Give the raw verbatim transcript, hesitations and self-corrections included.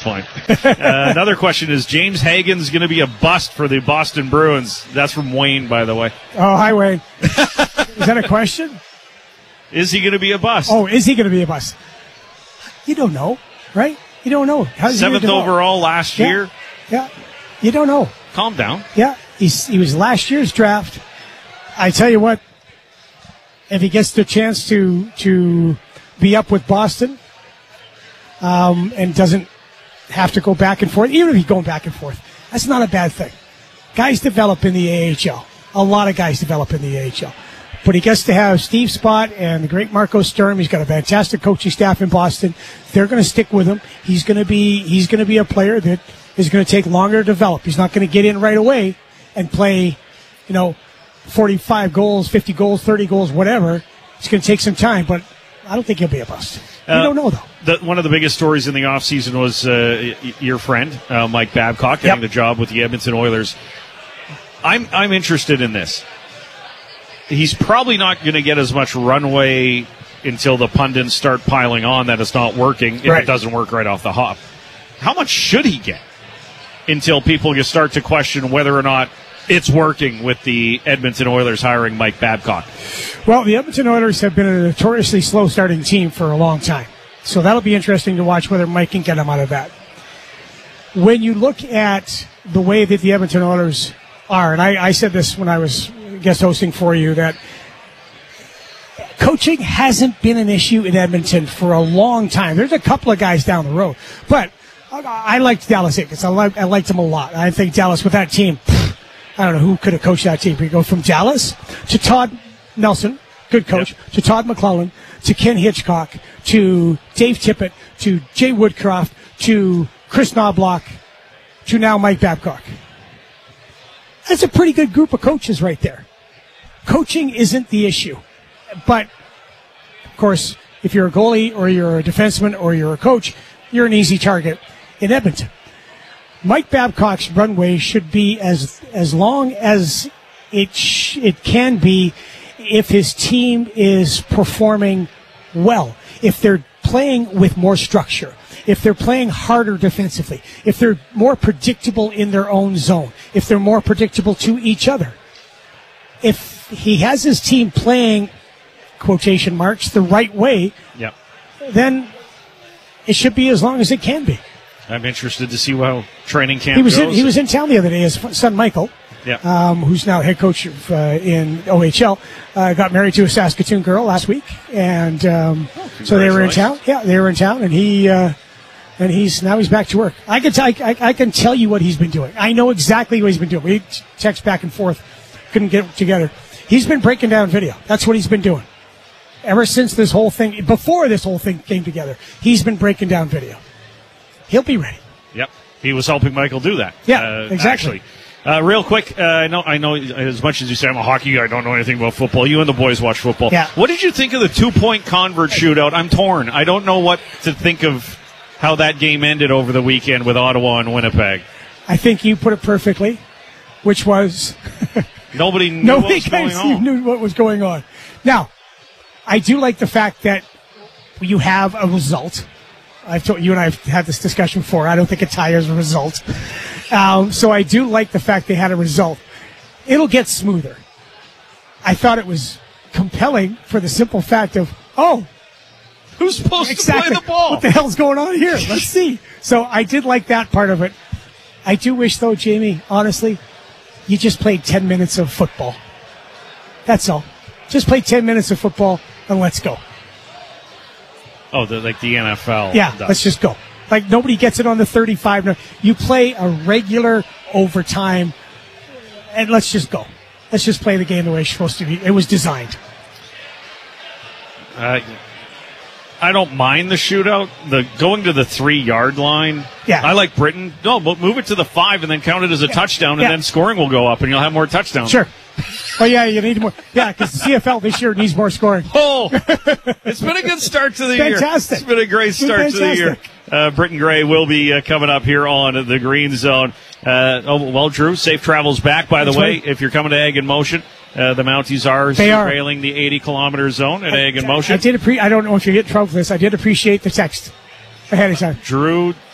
fine. uh, another question is, James Hagen's going to be a bust for the Boston Bruins? That's from Wayne, by the way. Oh, hi, Wayne. Is that a question? Is he going to be a bust? Oh, is he going to be a bust? You don't know, right? You don't know. How's Seventh overall last yeah. year? Yeah. You don't know. Calm down. Yeah. He's, he was last year's draft. I tell you what, if he gets the chance to to be up with Boston um, and doesn't have to go back and forth, even if he's going back and forth, that's not a bad thing. Guys develop in the A H L. A lot of guys develop in the A H L. But he gets to have Steve Spott and the great Marco Sturm. He's got a fantastic coaching staff in Boston. They're going to stick with him. He's going to be he's going to be a player that is going to take longer to develop. He's not going to get in right away and play, you know, forty-five goals, fifty goals, thirty goals, whatever. It's going to take some time, but I don't think he'll be a bust. You uh, don't know, though. The, one of the biggest stories in the offseason was uh, your friend, uh, Mike Babcock, getting yep. the job with the Edmonton Oilers. I'm I'm interested in this. He's probably not going to get as much runway until the pundits start piling on that it's not working, if right. it doesn't work right off the hop. How much should he get until people just start to question whether or not it's working with the Edmonton Oilers hiring Mike Babcock? Well, the Edmonton Oilers have been a notoriously slow-starting team for a long time. So that'll be interesting to watch whether Mike can get them out of that. When you look at the way that the Edmonton Oilers are, and I, I said this when I was guest hosting for you, that coaching hasn't been an issue in Edmonton for a long time. There's a couple of guys down the road. But I, I liked Dallas Eakins. I, like, I liked him a lot. I think Dallas, with that team, pff, I don't know who could have coached that team. We go from Dallas to Todd Nelson, good coach, yep. to Todd McClellan, to Ken Hitchcock, to Dave Tippett, to Jay Woodcroft, to Chris Knobloch, to now Mike Babcock. That's a pretty good group of coaches right there. Coaching isn't the issue. But, of course, if you're a goalie or you're a defenseman or you're a coach, you're an easy target in Edmonton. Mike Babcock's runway should be as as long as it sh- it can be if his team is performing well, if they're playing with more structure, if they're playing harder defensively, if they're more predictable in their own zone, if they're more predictable to each other. If he has his team playing, quotation marks, the right way, yep. then it should be as long as it can be. I'm interested to see how training camp he was goes. In, he was in town the other day. His son, Michael, yeah. um, who's now head coach of, uh, in O H L, uh, got married to a Saskatoon girl last week. And um, oh, so they were in town. Yeah, they were in town, and he... Uh, And he's now he's back to work. I can, t- I, I can tell you what he's been doing. I know exactly what he's been doing. We text back and forth, couldn't get it together. He's been breaking down video. That's what he's been doing. Ever since this whole thing, before this whole thing came together, he's been breaking down video. He'll be ready. Yep. He was helping Michael do that. Yeah, uh, exactly. Actually. Uh, real quick, uh, I know I know as much as you say I'm a hockey guy, I don't know anything about football. You and the boys watch football. Yeah. What did you think of the two-point convert shootout? I'm torn. I don't know what to think of how that game ended over the weekend with Ottawa and Winnipeg. I think you put it perfectly, which was nobody knew nobody what was going on. knew what was going on. Now, I do like the fact that you have a result. I've told you and I've had this discussion before. I don't think a tie is a result. Um, so I do like the fact they had a result. It'll get smoother. I thought it was compelling for the simple fact of, oh, who's supposed exactly. to play the ball? What the hell's going on here? Let's see. So I did like that part of it. I do wish, though, Jamie, honestly, you just played ten minutes of football. That's all. Just play ten minutes of football and let's go. Oh, the, like the N F L Yeah, does. Let's just go. Like, nobody gets it on the thirty-five. No, you play a regular overtime, and let's just go. Let's just play the game the way it's supposed to be. It was designed. Uh, I don't mind the shootout. The going to the three-yard line. Yeah. I like Britain. No, but move it to the five and then count it as a yeah. touchdown, and yeah. then scoring will go up, and you'll have more touchdowns. Sure. Oh, yeah, you need more. Yeah, because the C F L this year needs more scoring. Oh, it's been a good start to the Fantastic. year. Fantastic. It's been a great start to the year. Uh, Britton Gray will be uh, coming up here on the Green Zone. Uh, oh, well, Drew, safe travels back, by the That's way. Right. If you're coming to Egg in Motion, uh, the Mounties are they surveilling are. the eighty-kilometer zone at I, Egg in Motion. I did appre- I don't know if you get in trouble for this. I did appreciate the text ahead of time. Drew